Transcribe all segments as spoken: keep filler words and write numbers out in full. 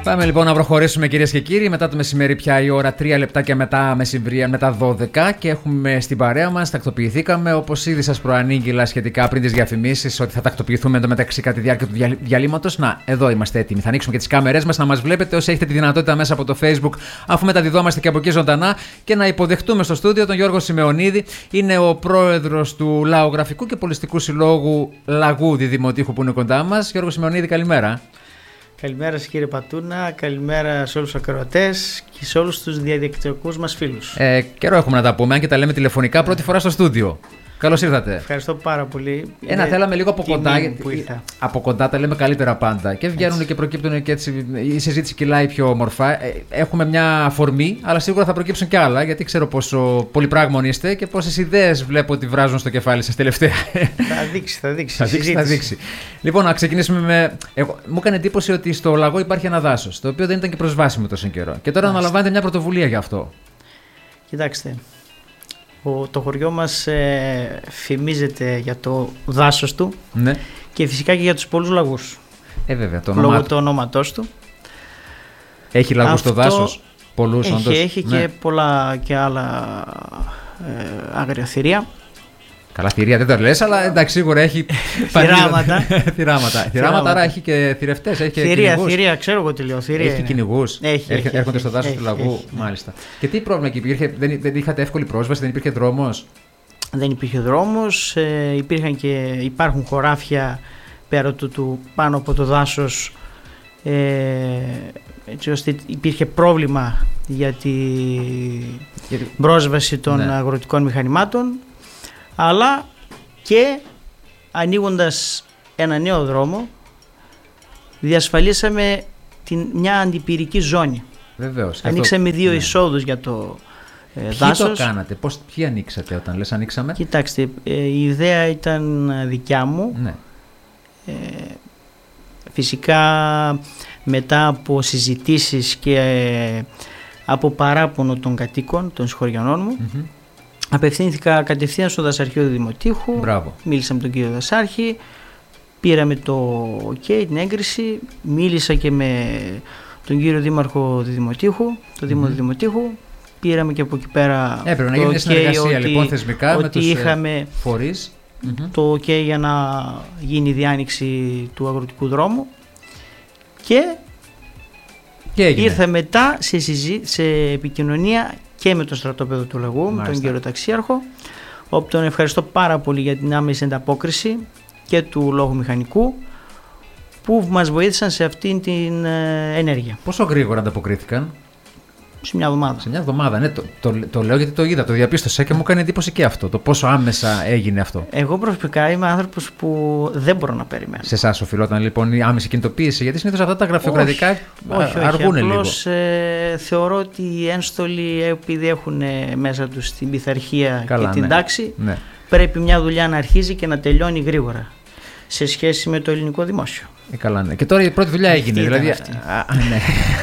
Πάμε λοιπόν να προχωρήσουμε, κυρίες και κύριοι. Μετά το μεσημέρι, πια η ώρα τρία λεπτάκια μετά μεσημβρία, μετά δώδεκα, και έχουμε στην παρέα μας, τακτοποιηθήκαμε, όπως ήδη σας προανήγγειλα σχετικά πριν τις διαφημίσεις, ότι θα τακτοποιηθούμε εντωμεταξύ κατά τη διάρκεια του διαλύματος. Να, εδώ είμαστε έτοιμοι. Θα ανοίξουμε και τις κάμερές μας να μας βλέπετε όσοι έχετε τη δυνατότητα μέσα από το Facebook, αφού μεταδιδόμαστε και από εκεί ζωντανά, και να υποδεχτούμε στο στούντιο τον Γιώργο Σιμεωνίδη. Είναι ο πρόεδρος του Λαογραφικού και Πολιστικού Συλλόγου Λαγούδι Δημοτήχου, που είναι κοντά μας. Γιώργο Σιμεωνίδη, καλημέρα. Καλημέρα σας, κύριε Πατούνα, καλημέρα σε όλους τους ακροατές και σε όλους τους διαδικτυακούς μας φίλους. Ε, καιρό έχουμε να τα πούμε, αν και τα λέμε τηλεφωνικά, πρώτη φορά στο στούντιο. Καλώς ήρθατε. Ευχαριστώ πάρα πολύ. Ένα, θέλαμε λίγο από κοντά. Που ήρθα. Από κοντά τα λέμε καλύτερα πάντα. Και βγαίνουν έτσι και προκύπτουν και έτσι. Η συζήτηση κυλάει πιο όμορφα. Έχουμε μια αφορμή, αλλά σίγουρα θα προκύψουν κι άλλα. Γιατί ξέρω πόσο πολυπράγμονοι είστε και πόσες ιδέες βλέπω ότι βράζουν στο κεφάλι σας τελευταία. Θα δείξει, θα δείξει. θα, δείξει θα δείξει. Λοιπόν, να ξεκινήσουμε με. Εγώ, μου έκανε εντύπωση ότι στο Λαγό υπάρχει ένα δάσος, το οποίο δεν ήταν και προσβάσιμο τόσο καιρό. Και τώρα αναλαμβάνετε μια πρωτοβουλία γι' αυτό. Κοιτάξτε. Το χωριό μας ε, φημίζεται για το δάσος του, ναι, και φυσικά και για τους πολλούς λαγούς. Ε, βέβαια, το λόγω ονομά... του ονόματός του. Έχει λαγούς στο δάσος, πολλούς έχει, όντως. Έχει ναι. και πολλά και άλλα ε, άγρια θηρία. Καλά, θηρία δεν το λες, αλλά εντάξει, σίγουρα έχει. Θυράματα. Θυράματα. Θυράματα, άρα έχει και θηρευτές. Έχει θηρία, θηρία, ξέρω εγώ τι λέω. Θηρία, έχει κυνηγούς. Έρχονται στο δάσος του Λαγού, έχει, μάλιστα. Και τι πρόβλημα εκεί υπήρχε, δεν, δεν είχατε εύκολη πρόσβαση, δεν υπήρχε δρόμος? Δεν υπήρχε δρόμος, ε, υπήρχαν και υπάρχουν χωράφια πέρα του, του πάνω από το δάσος, ε, έτσι ώστε υπήρχε πρόβλημα για την Γιατί... πρόσβαση των ναι. αγροτικών μηχανημάτων, αλλά και ανοίγοντας ένα νέο δρόμο διασφαλίσαμε την, μια αντιπυρική ζώνη. Βεβαίως. Ανοίξαμε αυτό... δύο ναι. εισόδους για το ε, ποιοι δάσος. Ποιοι το κάνατε, πώς, ποιοι ανοίξατε όταν λες ανοίξαμε? Κοιτάξτε, ε, η ιδέα ήταν δικιά μου. Ναι. Ε, φυσικά μετά από συζητήσεις και ε, από παράπονο των κατοίκων, των συγχωριανών μου, mm-hmm. απευθύνθηκα κατευθείαν στο Δασαρχείο του Δημοτήχου. Μπράβο. Μίλησα με τον κύριο Δασάρχη, πήραμε το OK, την έγκριση, μίλησα και με τον κύριο Δήμαρχο του Δημοτήχου, το Δήμο mm-hmm. του Δημοτήχου, πήραμε και από εκεί πέρα έπρεπε το να γίνει OK, συνεργασία ότι, λοιπόν θεσμικά ότι με τους είχαμε φορείς. το OK για να γίνει η διάνοιξη του αγροτικού δρόμου, και, και ήρθε μετά σε, συζή, σε επικοινωνία και με το στρατόπεδο του Λαγού, μάλιστα, με τον κύριο Ταξίαρχο, όπου τον ευχαριστώ πάρα πολύ για την άμεση ανταπόκριση και του λόγου μηχανικού που μας βοήθησαν σε αυτήν την ε, ενέργεια. Πόσο γρήγορα ανταποκρίθηκαν? Σε μια εβδομάδα. Σε μια εβδομάδα, ναι. Το, το, το λέω γιατί το είδα, το διαπίστωσα και μου έκανε εντύπωση και αυτό. Το πόσο άμεσα έγινε αυτό. Εγώ προσωπικά είμαι άνθρωπος που δεν μπορώ να περιμένω. Σε εσάς οφειλόταν λοιπόν η άμεση κινητοποίηση? Γιατί συνήθως αυτά τα γραφειοκρατικά όχι, όχι, αργούν λίγο. Απλώς ε, θεωρώ ότι οι ένστολοι, επειδή έχουν μέσα τους την πειθαρχία και την ναι. τάξη, ναι. πρέπει μια δουλειά να αρχίζει και να τελειώνει γρήγορα σε σχέση με το ελληνικό δημόσιο. Ε, καλά, ναι. Και τώρα η πρώτη δουλειά έγινε. Δηλαδή, α, ναι.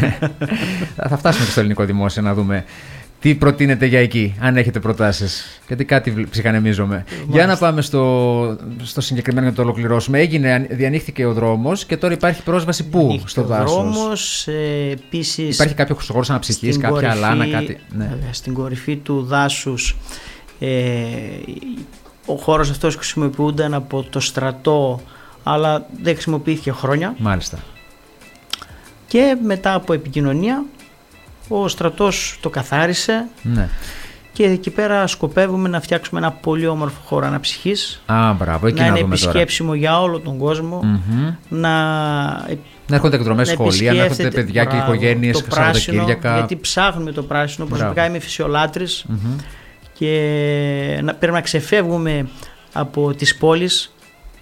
θα φτάσουμε και στο ελληνικό δημόσιο να δούμε τι προτείνετε για εκεί, αν έχετε προτάσεις. Γιατί κάτι ψυχανεμίζομαι. Μάλιστα. Για να πάμε στο, στο συγκεκριμένο να το ολοκληρώσουμε. Έγινε, διανοίχθηκε ο δρόμος και τώρα υπάρχει πρόσβαση πού? Διανοίχθηκε στο δάσος? Ο δρόμος, ε, επίσης. Υπάρχει κάποιο χώρος αναψυχής, κάποια κορυφή, αλάνα, κάτι? Ναι. Βέβαια, στην κορυφή του δάσους. Ε, ο χώρος αυτός χρησιμοποιούνταν από το στρατό, αλλά δεν χρησιμοποιήθηκε χρόνια. Μάλιστα. Και μετά από επικοινωνία ο στρατός το καθάρισε. Ναι. Και εκεί πέρα σκοπεύουμε να φτιάξουμε ένα πολύ όμορφο χώρο αναψυχής. Α, μπράβο, εκεί να, να είναι δούμε επισκέψιμο τώρα για όλο τον κόσμο. Mm-hmm. Να, να έρχονται εκδρομές σχολεία, να έρχονται παιδιά μπράβο, και οικογένειες Σαββατοκύριακα. Γιατί ψάχνουμε το πράσινο. Προσωπικά είμαι φυσιολάτρης mm-hmm. και να, πρέπει να ξεφεύγουμε από τις πόλεις.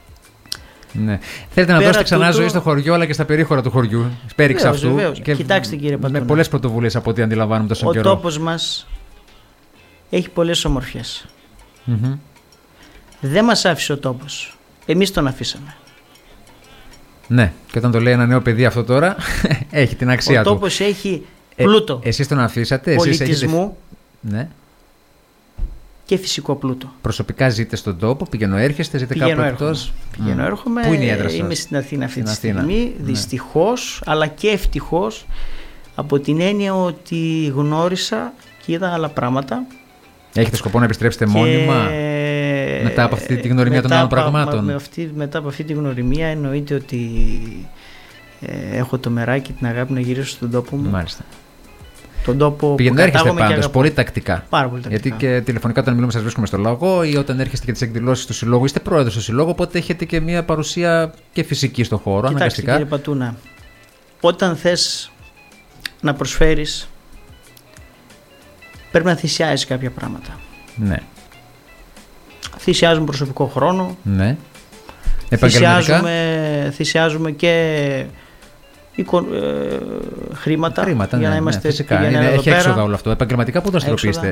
Ναι. Θέλετε να δώσετε ξανά τούτο... ζωή στο χωριό, αλλά και στα περίχωρα του χωριού, πέριξ αυτού. Και κοιτάξτε, κύριε Πατούνα, με πολλές πρωτοβουλίες από ό,τι αντιλαμβάνουμε τόσο ο καιρό. Ο τόπος μας έχει πολλές ομορφιές. Mm-hmm. Δεν μας άφησε ο τόπος. Εμείς τον αφήσαμε. Ναι, και όταν το λέει ένα νέο παιδί αυτό τώρα, έχει την αξία ο του. Ο τόπος έχει πλούτο. Ε, εσείς τον αφήσατε, πολιτισμού. εσείς έχετε... Ναι. και φυσικό πλούτο. Προσωπικά ζείτε στον τόπο, πηγαίνω έρχεστε, ζείτε κάπου εκτός? Πηγαίνω έρχομαι. Πού είναι η έδρα σας? Είμαι στην Αθήνα αυτή τη Αθήνα. στιγμή, Ναι. δυστυχώς, αλλά και ευτυχώς, από την έννοια ότι γνώρισα και είδα άλλα πράγματα. Έχετε σκοπό να επιστρέψετε και... μόνιμα μετά από αυτή τη γνωριμία των άλλων πραγμάτων? Με αυτή, μετά από αυτή τη γνωριμία εννοείται ότι ε, έχω το μεράκι, την αγάπη να γυρίσω στον τόπο μου. Μάλιστα. Τον τόπο Πηγαίνετε, έρχεστε πάντως αγαπώ. πολύ τακτικά. Πάρα πολύ τακτικά. Γιατί και τηλεφωνικά όταν μιλούμε σας βρίσκουμε στο Λαγό ή όταν έρχεστε για τις εκδηλώσεις του Συλλόγου, είστε πρόεδρος του Συλλόγου, οπότε έχετε και μια παρουσία και φυσική στο χώρο. Κοιτάξτε, αναγκαστικά. κύριε Πατούνα, όταν θες να προσφέρεις, πρέπει να θυσιάζεις κάποια πράγματα. Ναι. Θυσιάζουμε προσωπικό χρόνο. Ναι. Επαγγελματικά. Θυσιάζουμε, θυσιάζουμε και οικο, ε, χρήματα, Χρήματα, για ναι, να είμαστε ναι, φυσικά. πηγαίνουμε Είναι, εδώ έχει πέρα. έξοδα όλο αυτό. Επαγγελματικά πού δραστηριοποιείστε?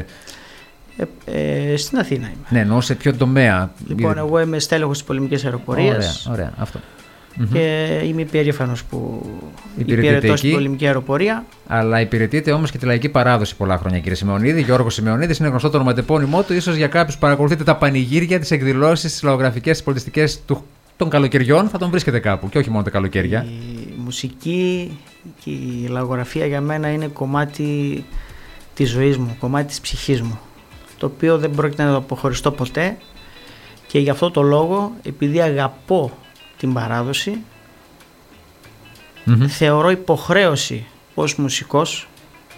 Ε, ε, στην Αθήνα είμαι. Ναι, εννοώ σε ποιο τομέα? Λοιπόν, εγώ είμαι στέλεχος της πολεμικής αεροπορίας. Ωραία, ωραία, αυτό. Και είμαι περήφανος που Υπηρετείτε υπηρετώ εκεί. στην πολεμική αεροπορία. Αλλά υπηρετείτε όμως και τη λαϊκή παράδοση πολλά χρόνια, κύριε Σιμεωνίδη. Γιώργος Σιμεωνίδης είναι γνωστό το ονοματεπώνυμό του. Ίσως για κάποιους που παρακολουθείτε τα πανηγύρια, τις εκδηλώσεις, τις λαογραφικές, τις πολιτιστικές του, των καλοκαιριών, θα τον βρίσκετε κάπου. Και όχι μόνο τα καλοκαίρια. Η μουσική και η λαογραφία για μένα είναι κομμάτι της ζωής μου, κομμάτι της ψυχής μου, το οποίο δεν πρόκειται να το αποχωριστώ ποτέ, και γι' αυτό το λόγο, επειδή αγαπώ την παράδοση, Mm-hmm. θεωρώ υποχρέωση ως μουσικός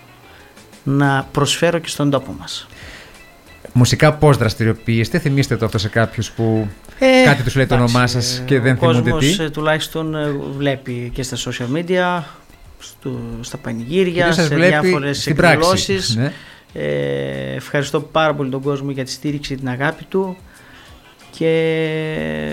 να προσφέρω και στον τόπο μας. Μουσικά πώς δραστηριοποιείστε? Θυμίστε το αυτό σε κάποιους που Ε, κάτι τους λέει το εντάξει, όνομά σας και δεν ο θυμούνται κόσμος, τι. ε, τουλάχιστον ε, βλέπει και στα social media, στο, στα πανηγύρια, Κυρίως σας σε βλέπει διάφορες στην πράξη. εκδηλώσεις. Ναι. Ε, ευχαριστώ πάρα πολύ τον κόσμο για τη στήριξη, την αγάπη του, και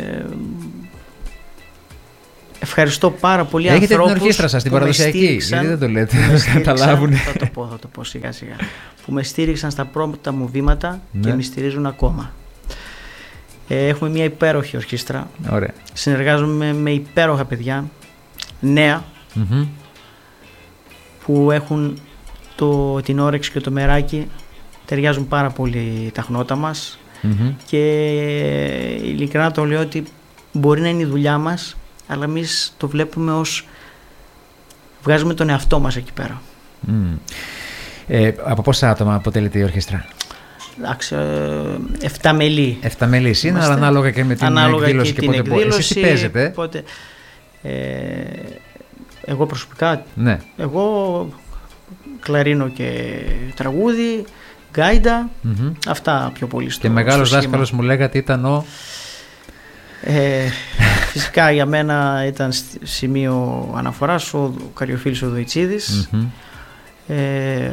ευχαριστώ πάρα πολύ Έχετε ανθρώπους την ορχήστρα σας, την που με παραδοσιακή, στήριξαν, γιατί δεν το λέτε, που με να στήριξαν, καταλάβουν. θα το πω, θα το πω σιγά σιγά, που με στήριξαν στα πρώτα μου βήματα, Ναι. και με στηρίζουν ακόμα. Ε, έχουμε μια υπέροχη ορχήστρα. Ωραία. Συνεργάζομαι με υπέροχα παιδιά, νέα, Mm-hmm. που έχουν το, την όρεξη και το μεράκι, ταιριάζουν πάρα πολύ τα χνότα μας, Mm-hmm. και ειλικρινά το λέω ότι μπορεί να είναι η δουλειά μας, αλλά εμείς το βλέπουμε ως βγάζουμε τον εαυτό μας εκεί πέρα. Mm. Ε, από πόσα άτομα αποτελείται η ορχήστρα? Εντάξει, ε, εφταμελή. Εφταμελής είναι, Είμαστε. αλλά ανάλογα και με την Ανάλογα εκδήλωση και και, την πότε. εκδήλωση. Εσείς τι παίζετε? Πότε, ε, εγώ προσωπικά, Ναι. εγώ κλαρίνο και τραγούδι, γκάιντα, Mm-hmm. αυτά πιο πολύ στο Και μεγάλος στο δάσκαλος μου λέγατε ήταν ο... Ε, φυσικά για μένα ήταν σημείο αναφοράς ο Καριοφίλης ο Δοητσίδης, Mm-hmm. ε,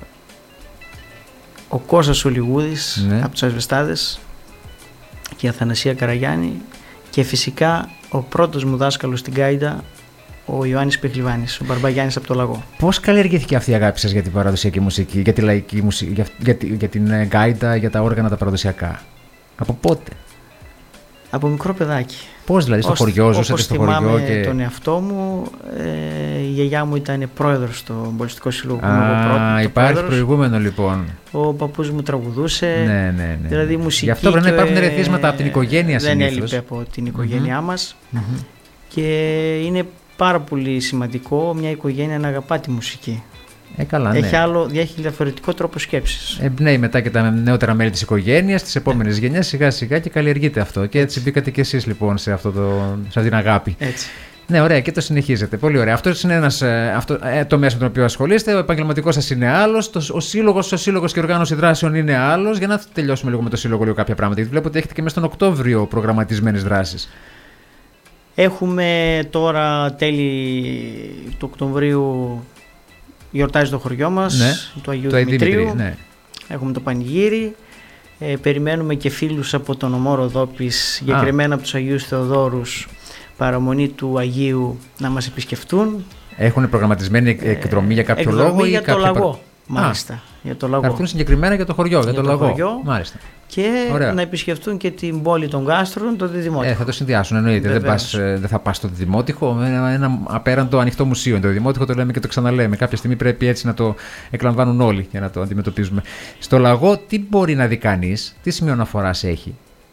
ο Κώστας ο Λιγούδης, Ναι. από τους Ασβεστάδες, και η Αθανασία Καραγιάννη, και φυσικά ο πρώτος μου δάσκαλος στην γκάιντα, ο Ιωάννης Πεχλιβάνης, ο Μπαρμπαγιάννης από το Λαγό. Πώς καλλιεργήθηκε αυτή η αγάπη σας για την παραδοσιακή μουσική, για τη λαϊκή μουσική, για, για, τη- για την ε, γκάιντα, για τα όργανα τα παραδοσιακά? Από πότε? Από μικρό παιδάκι. Πώς δηλαδή, στο Ως- χωριό ζούσατε, όπως στο χωριό θυμάμαι και... τον εαυτό μου, ε, η γιαγιά μου ήταν πρόεδρος στο Πολιτιστικό Σύλλογο. Ήμουν εγώ πρώτο- Α, το υπάρχει πρόεδρος. προηγούμενο λοιπόν. Ο παππούς μου τραγουδούσε. Ναι, ναι, ναι. Δηλαδή μουσική. Γι' αυτό πρέπει να και- υπάρχουν ρεθίσματα από την οικογένεια Δεν συνήθως. έλειπε από την οικογένειά μας. Μμμ. Και είναι πάρα πολύ σημαντικό μια οικογένεια να αγαπά τη μουσική. Ε, καλά, ναι. Έχει, άλλο, έχει διαφορετικό τρόπο σκέψης. Εμπνέει μετά και τα νεότερα μέλη της οικογένειας, τις επόμενες γενιές, σιγά σιγά και καλλιεργείται αυτό. Και έτσι μπήκατε κι εσείς λοιπόν σε, αυτό το, σε αυτήν την αγάπη. Έτσι. Ναι, ωραία, και το συνεχίζετε. Πολύ ωραία. Αυτό είναι ένας ε, αυτό, ε, τομέας με τον οποίο ασχολείστε. Ο επαγγελματικός σας είναι άλλος. Το, ο σύλλογος, ο σύλλογος και η οργάνωση δράσεων είναι άλλος. Για να τελειώσουμε λίγο με το σύλλογο, λίγο κάποια πράγματα. Γιατί βλέπω ότι έχετε και μέσα στον Οκτώβριο προγραμματισμένες δράσεις. Έχουμε τώρα τέλη του Οκτωβρίου, γιορτάζει το χωριό μας, Ναι. του Αγίου Το Δημητρίου. Δημητρίου, ναι. Έχουμε το πανηγύρι. Ε, περιμένουμε και φίλους από τον Ομό Ροδόπης, συγκεκριμένα από τους Αγίους Θεοδόρους, παραμονή του Αγίου, να μας επισκεφτούν. Έχουν προγραμματισμένη εκδρομή για κάποιο Εκδρομή λόγο ή για το κάποια... Λαγό, προ- μάλιστα. Για το Λαγό. Θα έρθουν συγκεκριμένα για το χωριό, για, Για το, το Λαγό. χωριό. Μάλιστα. και Ωραία. να επισκεφτούν και την πόλη των Γάστρων, το Διδημότυχο. Ε, θα το συνδυάσουν, εννοείται. Δεν, πας, δεν θα πας στο Διδημότυχο, με ένα, ένα απέραντο ανοιχτό μουσείο. Το Διδημότυχο το λέμε και το ξαναλέμε. Κάποια στιγμή πρέπει έτσι να το εκλαμβάνουν όλοι για να το αντιμετωπίζουμε. Στο Λαγό, τι μπορεί να δει κανείς, τι σημείο αναφοράς έχει?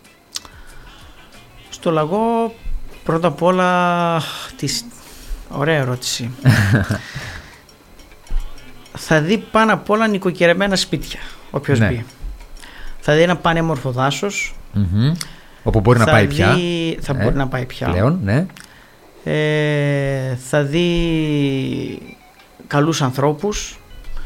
Στο Λαγό, πρώτα απ' όλα, τις... ωραία ερώτηση. Θα δει πάνω απ' όλα νοικοκυρεμένα σπίτια, όποιος ναι. μπει. Θα δει ένα πανέμορφο δάσος. Mm-hmm. Όπου μπορεί θα να πάει δει, πια. Θα ε, μπορεί να πάει πια. Πλέον, ναι. Ε, θα δει καλούς ανθρώπους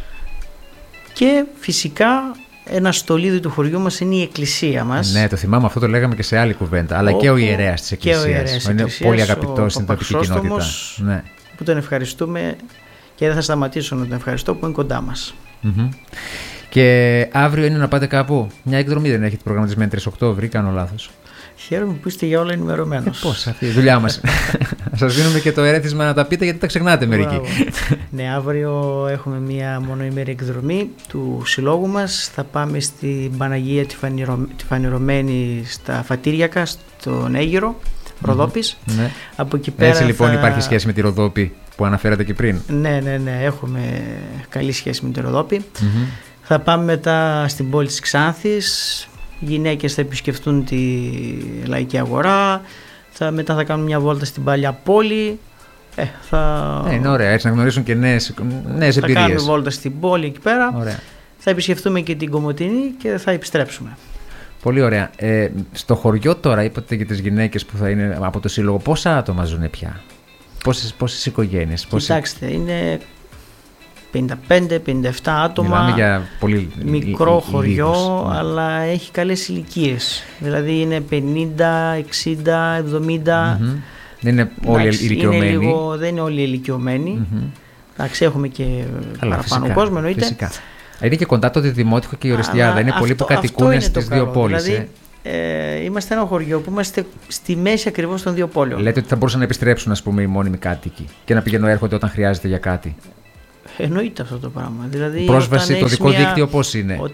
και φυσικά ένα στολίδι του χωριού μας είναι η εκκλησία μας. Ναι, το θυμάμαι, αυτό το λέγαμε και σε άλλη κουβέντα. Αλλά Όπου και ο ιερέας της εκκλησίας. Και ο ιερέας είναι εκκλησίας, πολύ αγαπητός στην τοπική κοινότητα. Ναι. Που τον ευχαριστούμε και δεν θα σταματήσω να τον ευχαριστώ που είναι κοντά μας. Mm-hmm. Και αύριο είναι να πάτε κάπου? Μια εκδρομή δεν έχετε προγραμματισμένη τρεις Οκτώβρη, κάνω λάθος? Χαίρομαι που είστε για όλα ενημερωμένος. Ε, πώς, αυτή η δουλειά μας. Σας δίνουμε και το ερέθισμα να τα πείτε, γιατί τα ξεχνάτε μερικοί. Ναι, αύριο έχουμε μια μονοημερή εκδρομή του συλλόγου μας. Θα πάμε στην Παναγία τη, Φανηρο... τη Φανηρωμένη στα Φατήριακα, στον Αίγυρο, Ροδόπης. Mm-hmm. Ναι. Από εκεί πέρα έτσι λοιπόν θα... υπάρχει σχέση με τη Ροδόπη που αναφέρατε και πριν? Ναι, ναι, ναι, έχουμε καλή σχέση με τη Ροδόπη. Mm-hmm. Θα πάμε μετά στην πόλη της Ξάνθης. Οι γυναίκες θα επισκεφτούν τη Λαϊκή Αγορά. Θα, μετά θα κάνουν μια βόλτα στην Παλιά Πόλη. Ε, θα... ε, είναι ωραία, έτσι να γνωρίσουν και νέες, νέες θα εμπειρίες. Θα κάνουμε βόλτα στην πόλη εκεί πέρα. Ωραία. Θα επισκεφτούμε και την Κομοτηνή και θα επιστρέψουμε. Πολύ ωραία. Ε, στο χωριό τώρα, είπατε για τις γυναίκες που θα είναι από το σύλλογο, πόσα άτομα ζουν πια? Πόσες, πόσες οικογένειες? Κοιτάξτε, πόσες... είναι πενήντα πέντε πενήντα επτά άτομα. Μιλάμε για πολύ μικρό λι, χωριό, λίγους, αλλά ναι. έχει καλές ηλικίες. Δηλαδή είναι πενήντα, εξήντα, εβδομήντα. Mm-hmm. Δεν είναι όλοι ηλικιωμένοι. Είναι λίγο, δεν είναι όλοι ηλικιωμένοι. Mm-hmm. Εντάξει, έχουμε και αλλά, παραπάνω φυσικά, κόσμο, εννοείται. Φυσικά. Είναι και κοντά το Διδημότυχο και η Ορεστιάδα. Είναι αυτό, πολλοί που κατοικούν στις δύο πόλεις. Δηλαδή, ε. Ε, είμαστε ένα χωριό που είμαστε στη μέση ακριβώς των δύο πόλεων. Λέτε ότι θα μπορούσαν να επιστρέψουν, ας πούμε, οι μόνιμοι κάτοικοι και να πηγαίνουν έρχονται όταν χρειάζεται για κάτι? Εννοείται αυτό το πράγμα. Δηλαδή, πρόσβαση, το δικό μια... δίκτυο πώς είναι? Ότι...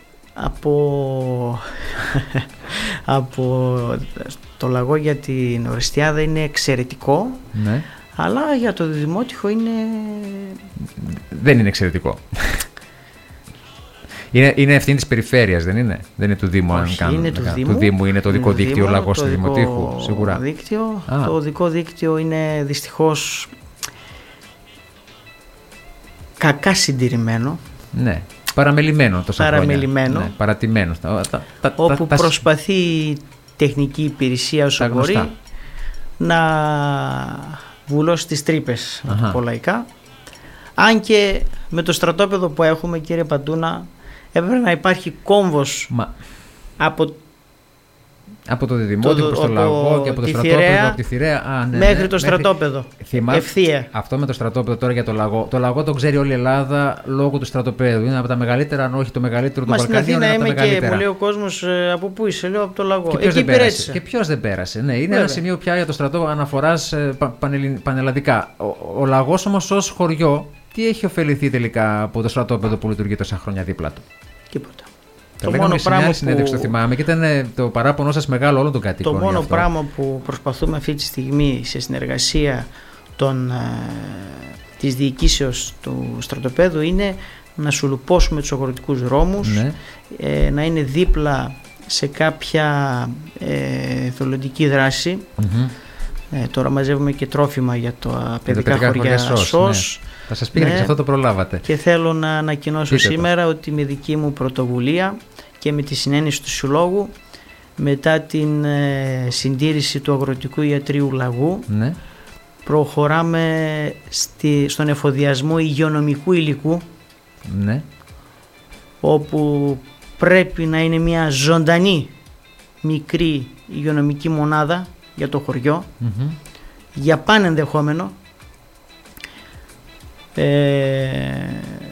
Από... από το Λαγό για την Ορεστιάδα είναι εξαιρετικό, ναι. αλλά για το Διδημότυχο είναι... δεν είναι εξαιρετικό. Είναι, είναι ευθύνη της περιφέρειας, δεν είναι? Δεν είναι του Δήμου? Όχι, αν κάνουν, είναι του, να, Δήμου, του Δήμου. Είναι το δικό είναι δίκτυο Δήμου, Λαγός το του Δημοτήχου, σίγουρα. Δίκτυο, το οδικό δίκτυο είναι δυστυχώς κακά συντηρημένο. Ναι, παραμελημένο τόσα παραμελημένο, χρόνια. Ναι, παρατημένο. Τα, τα, τα, όπου τα, προσπαθεί η τεχνική υπηρεσία όσο μπορεί να βουλώσει τις τρύπες, να το πω λαϊκά. Αν και με το στρατόπεδο που έχουμε, κύριε Παντούνα, έπρεπε να υπάρχει κόμβος Μα... από Από το Διδημότυχο προς το Λαγό και από το στρατόπεδο Θηρέα, από τη Θηρέα. Α, ναι, μέχρι ναι, το στρατόπεδο. Θυμά... Ευθεία. Αυτό με το στρατόπεδο τώρα για το Λαγό. Το Λαγό τον ξέρει όλη η Ελλάδα λόγω του στρατοπέδου. Είναι από τα μεγαλύτερα, αν όχι το μεγαλύτερο του Βαλκανίων. Μα στην Αθήνα είμαι και μου λέει ο κόσμος από πού είσαι, λέω από το Λαγό. Και ποιος δεν πέρασε. Και ποιος δεν πέρασε. Ναι, είναι Βέβαια. ένα σημείο πια για το στρατό αναφοράς πανελλαδικά. Ο, ο Λαγός όμως ως χωριό, τι έχει ωφεληθεί τελικά από το στρατόπεδο που λειτουργεί τόσα χρόνια δίπλα του? Τίποτα. Το λέγαμε και σε μια συνέντευξη, που... το θυμάμαι, και ήταν το παράπονο σας μεγάλο όλων των κατοίκων. Το μόνο αυτό. πράγμα που προσπαθούμε αυτή τη στιγμή σε συνεργασία των, ε, της διοικήσεως του στρατοπέδου είναι να σουλουπώσουμε τους αγροτικούς δρόμους, ναι. ε, να είναι δίπλα σε κάποια ε, θελοντική δράση. Mm-hmm. Ε, τώρα μαζεύουμε και τρόφιμα για τα παιδικά, παιδικά χωριά ΣΟΣ. Ναι. Θα σας πήγαινε ναι. και σε αυτό το προλάβατε. Και θέλω να ανακοινώσω Πείτε σήμερα το. ότι με δική μου πρωτοβουλία και με τη συνένεση του Συλλόγου, μετά την ε, συντήρηση του αγροτικού ιατρείου Λαγού, ναι. προχωράμε στη, στον εφοδιασμό υγειονομικού υλικού, ναι. όπου πρέπει να είναι μια ζωντανή μικρή υγειονομική μονάδα για το χωριό, mm-hmm. για πάνε ενδεχόμενο. Ε,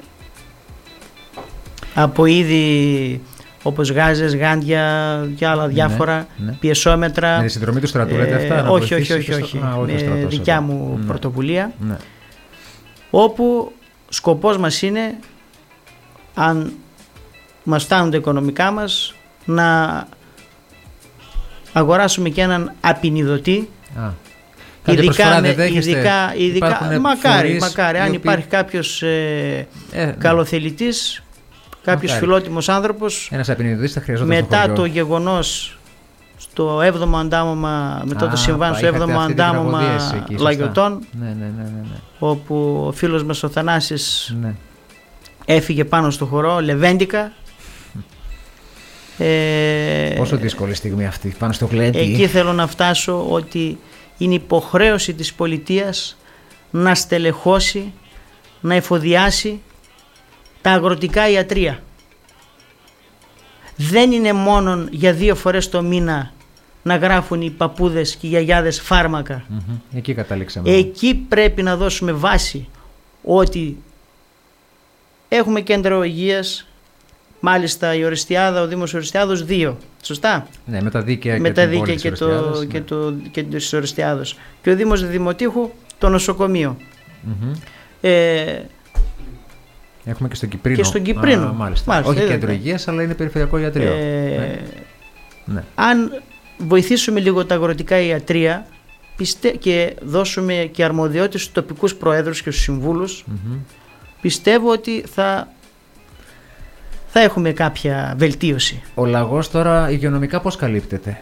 από είδη όπως γάζες, γάντια και άλλα διάφορα, ναι, ναι. πιεσόμετρα. Με τη συνδρομή του στρατού λέτε αυτά? Ε, όχι, όχι, όχι, όχι. Α, όχι με δικιά μου ναι. πρωτοβουλία, ναι. όπου σκοπός μας είναι, αν μας φτάνουν τα οικονομικά μας, να αγοράσουμε και έναν απεινιδωτή. Α. Ειδικά, ναι, ειδικά, ειδικά μακάρι, μακάρι αν οποίοι... υπάρχει κάποιος ε, ε, καλοθελητής, κάποιος μακάρι. Φιλότιμος άνθρωπος. Ένας απεινιδωτής θα χρειαζόταν μετά το γεγονός στο έβδομο αντάμωμα, μετά Α, το συμβάν στο έβδομο αντάμωμα Λαγιωτών, ναι, ναι, ναι, ναι, ναι. όπου ο φίλος μας ο Θανάσης ναι. έφυγε πάνω στο χορό, λεβέντικα. ε, Πόσο δύσκολη στιγμή αυτή, πάνω στο γλέντι. Εκεί θέλω να φτάσω ότι είναι υποχρέωση της πολιτείας να στελεχώσει, να εφοδιάσει τα αγροτικά ιατρεία. Δεν είναι μόνο για δύο φορές το μήνα να γράφουν οι παππούδες και οι γιαγιάδες φάρμακα. Mm-hmm. Εκεί καταλήξαμε. Εκεί πρέπει να δώσουμε βάση ότι έχουμε κέντρο υγείας, μάλιστα η Ορεστιάδα, ο Δήμος Ορεστιάδος δύο. Σωστά. Ναι, με τα δίκαια, με και, τα δίκαια και, το, ναι. και, το, και της Ορεστιάδος. Και ο Δήμος Δημοτήχου το νοσοκομείο. Mm-hmm. Ε, Έχουμε και στον Κυπρίνο. Και στον Κυπρίνο. Α, μάλιστα. μάλιστα. Όχι κέντρο υγείας, αλλά είναι περιφερειακό ιατρείο. Ε, ναι. Ναι. Αν βοηθήσουμε λίγο τα αγροτικά ιατρεία πιστε... και δώσουμε και αρμοδιότητες στους τοπικούς προέδρους και στους συμβούλους, mm-hmm. πιστεύω ότι θα... θα έχουμε κάποια βελτίωση. Ο Λαγός τώρα υγειονομικά πώς καλύπτεται?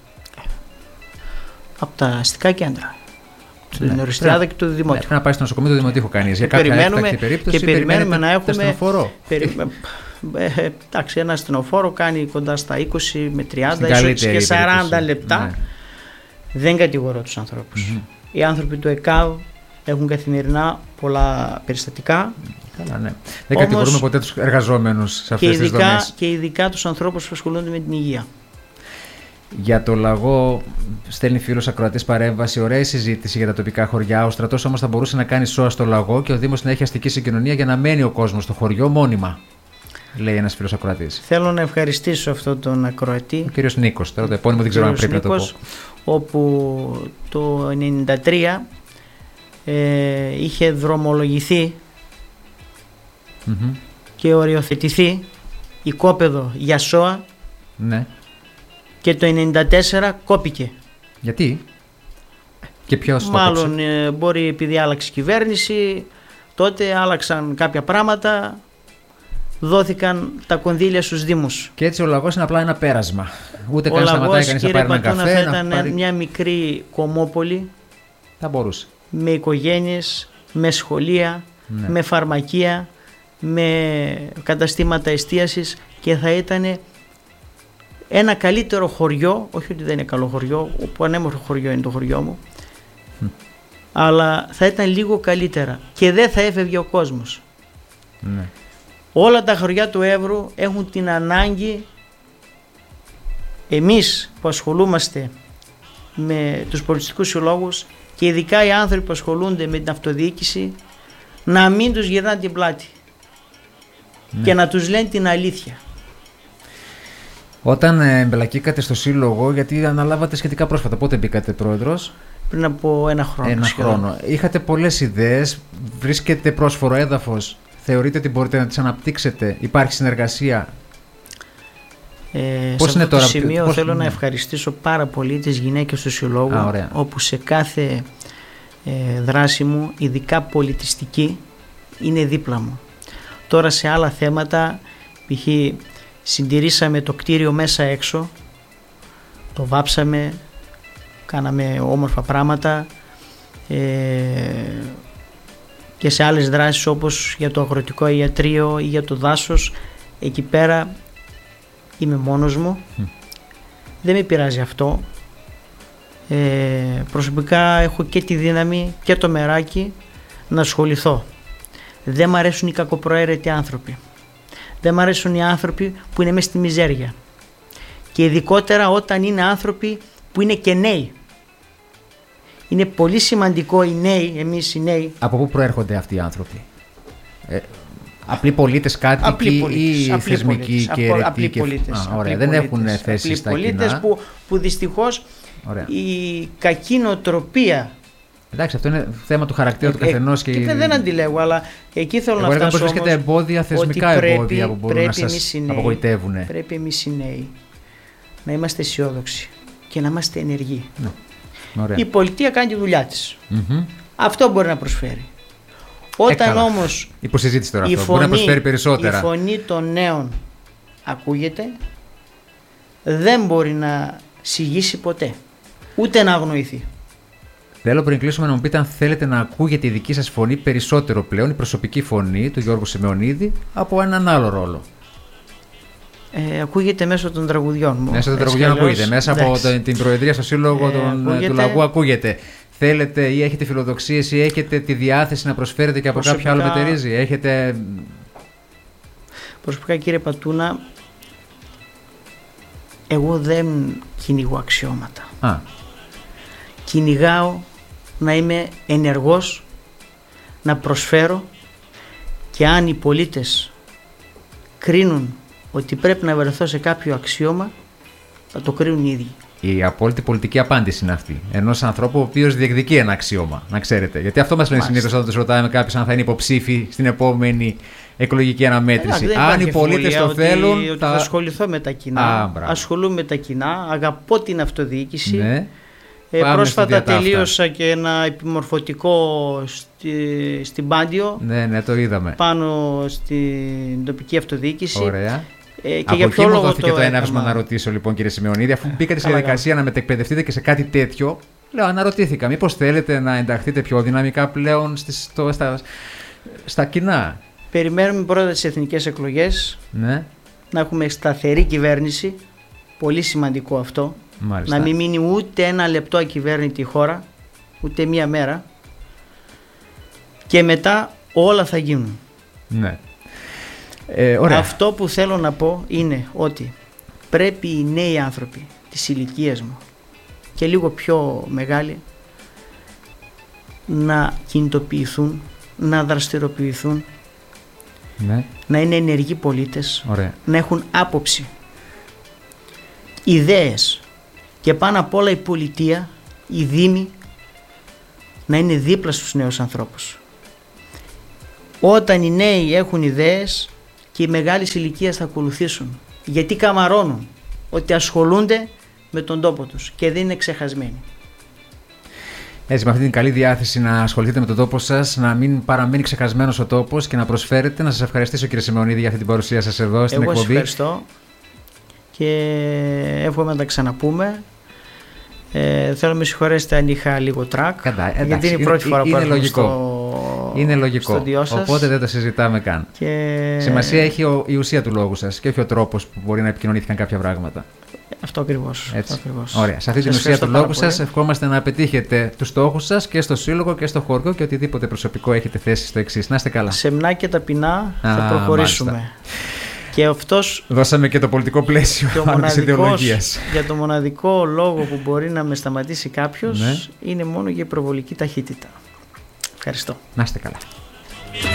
Από τα αστικά κέντρα. Στην ναι, Ορεστιάδα και του Δημοτικού. Πρέπει να πάει στο νοσοκομείο του Δημοτικού κανείς. Για κάποια έκτακτη περίπτωση και περιμένουμε να έχουμε. Ασθενοφόρο. Περι... ε, εντάξει, ένα ασθενοφόρο κάνει κοντά στα είκοσι με τριάντα ίσως και σαράντα περίπτωση. Λεπτά. Ναι. Δεν κατηγορώ τους ανθρώπους. Mm-hmm. Οι άνθρωποι του ΕΚΑΒ έχουν καθημερινά πολλά περιστατικά. Καλά, ναι. Δεν Όμως, κατηγορούμε ποτέ τους εργαζόμενους σε αυτές τις δομές. Και ειδικά τους ανθρώπους που ασχολούνται με την υγεία. Για το Λαγό, στέλνει φίλος ακροατής παρέμβαση. Ωραία συζήτηση για τα τοπικά χωριά. Ο στρατός όμως θα μπορούσε να κάνει σώα στο Λαγό και ο Δήμος να έχει αστική συγκοινωνία για να μένει ο κόσμος στο χωριό μόνιμα. Λέει ένας φίλος ακροατής. Θέλω να ευχαριστήσω αυτόν τον ακροατή. Ο κύριος Νίκος. Τώρα το επώνυμο δεν ξέρω αν πρέπει Νίκος, να το πω. Όπου το ενενήντα τρία ε, είχε δρομολογηθεί mm-hmm. και οριοθετηθεί οικόπεδο για σώα. Ναι. Και το ενενήντα τέσσερα κόπηκε. Γιατί? Και ποιος το Μάλλον ε, μπορεί επειδή άλλαξε κυβέρνηση, τότε άλλαξαν κάποια πράγματα, δόθηκαν τα κονδύλια στους Δήμους. Και έτσι ο Λαγός είναι απλά ένα πέρασμα. Ούτε καν σταματάει κανείς να πάρει ένα καφέ. Θα ήταν πάρει... μια μικρή κομμόπολη. Θα μπορούσε. Με οικογένειες, με σχολεία, ναι. με φαρμακεία, με καταστήματα εστίασης και θα ήταν ένα καλύτερο χωριό, όχι ότι δεν είναι καλό χωριό, όπου ανέμορφο χωριό είναι το χωριό μου, mm. αλλά θα ήταν λίγο καλύτερα και δεν θα έφευγε ο κόσμος. Mm. Όλα τα χωριά του Εύρου έχουν την ανάγκη, εμείς που ασχολούμαστε με τους πολιτιστικούς συλλόγους και ειδικά οι άνθρωποι που ασχολούνται με την αυτοδιοίκηση, να μην τους γυρνάνε την πλάτη mm. και να τους λένε την αλήθεια. Όταν εμπλακήκατε στο σύλλογο, γιατί αναλάβατε σχετικά πρόσφατα, πότε μπήκατε πρόεδρος? Πριν από ένα χρόνο. Ένα σχεδόν. χρόνο. Είχατε πολλές ιδέες, βρίσκετε πρόσφορο έδαφος, θεωρείτε ότι μπορείτε να τις αναπτύξετε, υπάρχει συνεργασία? Ε, πώς σε είναι αυτό τώρα, το σημείο πώς... θέλω να ευχαριστήσω πάρα πολύ τις γυναίκες του συλλόγου, Α, όπου σε κάθε ε, δράση μου, ειδικά πολιτιστική, είναι δίπλα μου. Τώρα σε άλλα θέματα, π.χ. συντηρήσαμε το κτίριο μέσα έξω, το βάψαμε, κάναμε όμορφα πράγματα ε, και σε άλλες δράσεις όπως για το αγροτικό ιατρείο ή για το δάσος, εκεί πέρα είμαι μόνος μου, mm. δεν με πειράζει αυτό. Ε, προσωπικά έχω και τη δύναμη και το μεράκι να ασχοληθώ. Δεν μ' αρέσουν οι κακοπροαίρετοι άνθρωποι. Δεν μ' αρέσουν οι άνθρωποι που είναι μέσα στη μιζέρια. Και ειδικότερα όταν είναι άνθρωποι που είναι και νέοι. Είναι πολύ σημαντικό οι νέοι, εμείς οι νέοι. Από πού προέρχονται αυτοί οι άνθρωποι? Ε, απλοί πολίτες, κάτοικοι απλοί πολίτες, ή απλοί θεσμικοί πολίτες, και αιρετοί? Απλοί πολίτες. Α, ωραία, δεν πολίτες, έχουν θέση στα κοινά. Πολίτες που, που δυστυχώς ωραία. Η κακή νοοτροπία. Εντάξει, αυτό είναι θέμα του χαρακτήρα ε, του καθενός. Και, και δεν αντιλέγω, αλλά εκεί θέλω Εγώ να φτάσω όμως βρίσκεται εμπόδια, θεσμικά πρέπει, εμπόδια που μπορούν να σας νέοι, απογοητεύουν. Πρέπει εμείς οι νέοι να είμαστε αισιόδοξοι και να είμαστε ενεργοί. Ναι. Ωραία. Η πολιτεία κάνει τη δουλειά της. Mm-hmm. Αυτό μπορεί να προσφέρει. Όταν όμως υποσυζήτηση τώρα η, αυτό. φωνή, μπορεί να προσφέρει περισσότερα. η φωνή των νέων ακούγεται, δεν μπορεί να συγγύσει ποτέ, ούτε να αγνοηθεί. Θέλω πριν κλείσουμε να μου πείτε αν θέλετε να ακούγεται η δική σας φωνή περισσότερο πλέον, η προσωπική φωνή του Γιώργου Σιμεωνίδη, από έναν άλλο ρόλο. Ε, ακούγεται μέσω των τραγουδιών μου. Μέσω των τραγουδιών ακούγεται. Μέσα εντάξει. από την Προεδρία στο Σύλλογο ε, των, ακούγεται... του Λαγού ακούγεται. Θέλετε ή έχετε φιλοδοξίες ή έχετε τη διάθεση να προσφέρετε και από προσωπικά... κάποιο άλλο μετερίζει. Έχετε... Προσωπικά, κύριε Πατούνα, εγώ δεν κυνηγώ αξιώματα. Α. Κυνηγάω να είμαι ενεργός, να προσφέρω, και αν οι πολίτες κρίνουν ότι πρέπει να βρεθώ σε κάποιο αξίωμα, θα το κρίνουν οι ίδιοι. Η απόλυτη πολιτική απάντηση είναι αυτή. Ενός ανθρώπου ο οποίος διεκδικεί ένα αξίωμα, να ξέρετε. Γιατί αυτό μας λένε συνήθως όταν τους ρωτάμε κάποιους αν θα είναι υποψήφοι στην επόμενη εκλογική αναμέτρηση. Ε, αν οι πολίτες το ότι, θέλουν. Ότι θα... θα ασχοληθώ με τα κοινά. Α, ασχολούμαι με τα κοινά. Αγαπώ την αυτοδιοίκηση. Ναι. Ε, πρόσφατα τελείωσα και ένα επιμορφωτικό στη, στην Πάντιο. Ναι, ναι, το είδαμε. Πάνω στην τοπική αυτοδιοίκηση. Ωραία. Ε, και από για ποιο εκεί μου λόγο δόθηκε το, το έναυσμα έκανα... να ρωτήσω, λοιπόν, κύριε Σιμεωνίδη, αφού μπήκατε στη διαδικασία να μετεκπαιδευτείτε και σε κάτι τέτοιο, λέω, αναρωτήθηκα, μήπως θέλετε να ενταχθείτε πιο δυναμικά πλέον στις, στο, στα, στα κοινά. Περιμένουμε πρώτα τις εθνικές εκλογές, ναι. να έχουμε σταθερή κυβέρνηση, πολύ σημαντικό αυτό. Μάλιστα. Να μην μείνει ούτε ένα λεπτό ακυβέρνητη η χώρα, ούτε μία μέρα, και μετά όλα θα γίνουν. Ναι. Ε, ωραία. Αυτό που θέλω να πω είναι ότι πρέπει οι νέοι άνθρωποι της ηλικίας μου και λίγο πιο μεγάλοι να κινητοποιηθούν, να δραστηριοποιηθούν, ναι. να είναι ενεργοί πολίτες, ωραία. να έχουν άποψη, ιδέες, και πάνω απ' όλα η πολιτεία, οι δήμοι, να είναι δίπλα στους νέους ανθρώπους. Όταν οι νέοι έχουν ιδέες, και οι μεγάλες ηλικίες θα ακολουθήσουν, γιατί καμαρώνουν ότι ασχολούνται με τον τόπο τους και δεν είναι ξεχασμένοι. Έτσι, με αυτή την καλή διάθεση να ασχοληθείτε με τον τόπο σας, να μην παραμένει ξεχασμένος ο τόπος και να προσφέρετε. Να σας ευχαριστήσω, κύριε Σιμεωνίδη, για αυτή την παρουσία σας εδώ στην Εγώ εκπομπή. Εγώ σας ευχαριστώ και εύχομαι να τα ξαναπούμε. Ε, θέλω να με συγχωρέσετε αν είχα λίγο τρακ, Κατά, εντάξει, γιατί είναι η πρώτη είναι, φορά είναι που λογικό. στο, είναι λογικό. στο διό σας. Οπότε δεν το συζητάμε καν. Και... Σημασία έχει ο, η ουσία του λόγου σας και όχι ο τρόπος που μπορεί να επικοινωνήθηκαν κάποια πράγματα. Αυτό ακριβώς. Αυτό ακριβώς. Ωραία. Σε αυτή την ουσία του λόγου σας ευχόμαστε να πετύχετε τους στόχους σας και στο σύλλογο και στο χωριό και οτιδήποτε προσωπικό έχετε θέσει στο εξής. Να είστε καλά. Σεμνά και ταπεινά θα Α, προχωρήσουμε. Μάλιστα. Και αυτός, δώσαμε και το πολιτικό πλαίσιο της ιδεολογίας. Για το μοναδικό λόγο που μπορεί να με σταματήσει κάποιος, ναι. είναι μόνο για υπερβολική ταχύτητα. Ευχαριστώ. Να είστε καλά.